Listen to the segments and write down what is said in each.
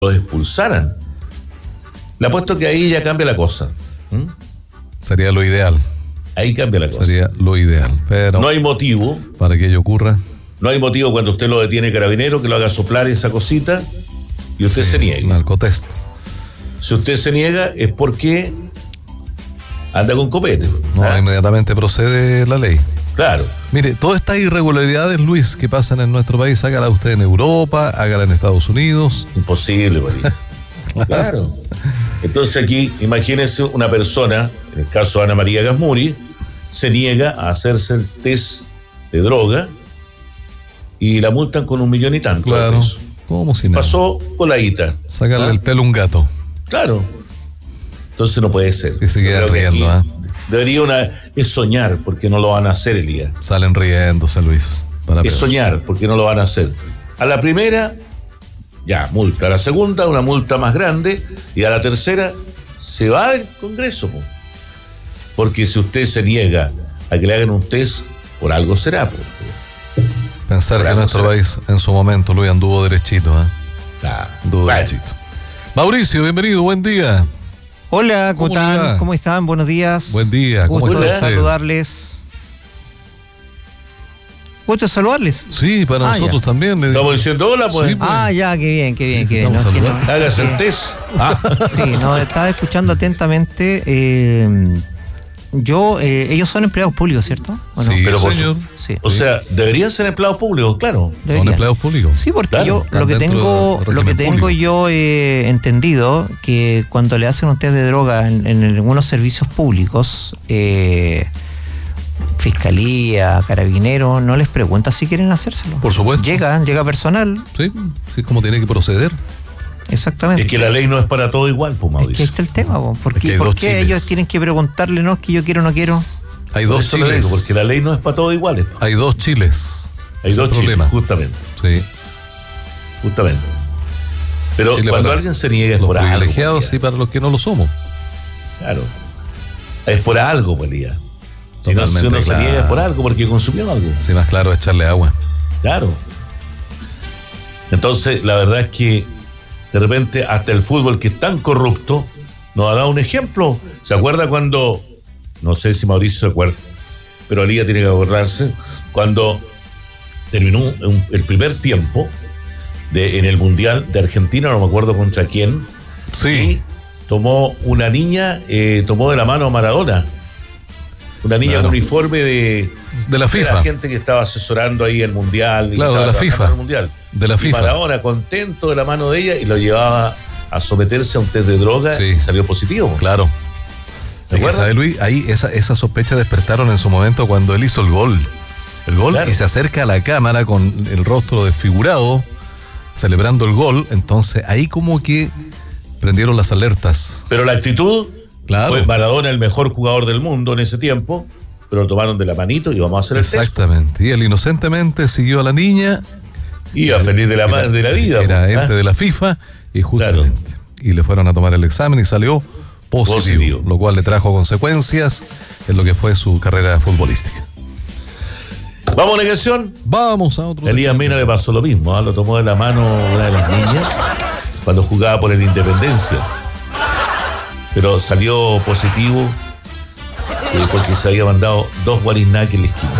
los expulsaran. Le apuesto que ahí ya cambia la cosa. Sería lo ideal. Ahí cambia la cosa. Sería lo ideal. Pero no hay motivo. Para que ello ocurra. No hay motivo cuando usted lo detiene carabinero que lo haga soplar esa cosita y usted se niega. Narcotest. Si usted se niega es porque anda con copete. No, inmediatamente procede la ley. Claro. Mire, todas estas irregularidades, Luis, que pasan en nuestro país, hágala usted en Europa, hágala en Estados Unidos. Imposible, María. Claro. Entonces aquí, imagínese una persona, en el caso de Ana María Gasmuri, se niega a hacerse el test de droga y la multan con 1 millón y tanto. Claro. ¿Cómo si nada? Pasó coladita. Sacarle el pelo a un gato. Claro. Entonces no puede ser. Y se queda riendo, es soñar porque no lo van a hacer, Elías. Salen riéndose, Luis. Es soñar porque no lo van a hacer. A la primera, ya, multa. A la segunda, una multa más grande. Y a la tercera, se va del Congreso. Porque si usted se niega a que le hagan un test, por algo será. Pensar que nuestro país en su momento, Luis, anduvo derechito. Claro. Anduvo derechito. Mauricio, bienvenido, buen día. Hola, ¿cómo están? Buenos días. Buen día, ¿cómo están? Gusto saludarles. ¿Gusto saludarles? Sí, para nosotros también. Estamos diciendo hola, pues. Sí, pues. Ya, qué bien. Hágase el test. Sí, estaba escuchando atentamente. Ellos son empleados públicos, ¿cierto? ¿O no? Sí, pero señor. Sí. O sea, deberían ser empleados públicos, claro. Son empleados públicos. Sí, porque claro, lo que tengo yo entendido, que cuando le hacen un test de droga en algunos servicios públicos, Fiscalía, Carabineros, no les pregunta si quieren hacérselo. Por supuesto. Llega personal. Sí, es como tiene que proceder. Exactamente. Es que la ley no es para todo igual, pues, Mauricio. Es que ahí está el tema, pues. ¿Por qué ellos tienen que preguntarle, no, es que yo quiero o no quiero? Hay dos chiles. Digo, porque la ley no es para todo igual. Hay dos chiles. Hay dos chiles, justamente. Sí. Justamente. Pero Chile cuando alguien se niega es por algo. Los privilegiados y para los que no lo somos. Claro. Es por algo, María. Si uno se niega es por algo, porque consumió algo. Sí, más claro, echarle agua. Claro. Entonces, la verdad es que de repente hasta el fútbol, que es tan corrupto, nos ha dado un ejemplo. ¿Se acuerda cuando, no sé si Mauricio se acuerda, pero Alía tiene que acordarse, cuando terminó el primer tiempo en el Mundial de Argentina, no me acuerdo contra quién, sí, y tomó una niña, tomó de la mano a Maradona, una niña con uniforme de la FIFA, de la gente que estaba asesorando ahí el Mundial, claro, de la FIFA, el Mundial. De la FIFA. Y Maradona, contento de la mano de ella, y lo llevaba a someterse a un test de droga, y salió positivo. Claro. ¿Sabe, Luis? Ahí esa sospecha despertaron en su momento cuando él hizo el gol. Claro. Y se acerca a la cámara con el rostro desfigurado, celebrando el gol. Entonces ahí como que prendieron las alertas. Pero la actitud, claro, fue Maradona el mejor jugador del mundo en ese tiempo, pero lo tomaron de la manito y vamos a hacer el test. Exactamente. Y él inocentemente siguió a la niña. Iba feliz de la vida. Era ente de la FIFA y justamente. Claro. Y le fueron a tomar el examen y salió positivo, lo cual le trajo consecuencias en lo que fue su carrera futbolística. ¿Vamos a negación? Vamos a otro. Elías Mena le pasó lo mismo, lo tomó de la mano una de las niñas cuando jugaba por el Independencia. Pero salió positivo porque se había mandado 2 guarisnaki en la esquina.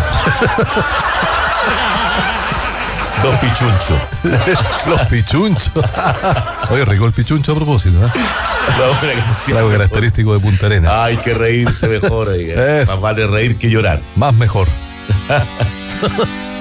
2 pichunchos. Los pichunchos. Oye, rico el pichuncho a propósito, Algo característico de Punta Arenas. Hay que reírse mejor, más vale reír que llorar. Más mejor.